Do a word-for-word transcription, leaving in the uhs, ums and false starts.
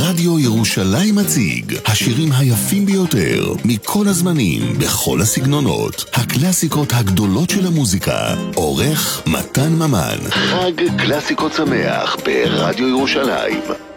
רדיו ירושלים מציג השירים היפים ביותר מכל הזמנים, בכל הסגנונות, הקלאסיקות הגדולות של המוזיקה. עורך מתן ממן. חג קלאסיקות שמח ברדיו ירושלים.